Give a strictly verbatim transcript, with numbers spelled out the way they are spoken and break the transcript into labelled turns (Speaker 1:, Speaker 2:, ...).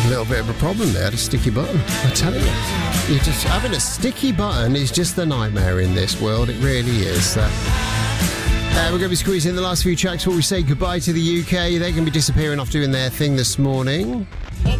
Speaker 1: a little bit of a problem there, a sticky button. I tell you, you're just having a sticky button is just the nightmare in this world. It really is. Uh, uh, we're going to be squeezing the last few tracks before we say goodbye to the U K. They're going to be disappearing off doing their thing this morning.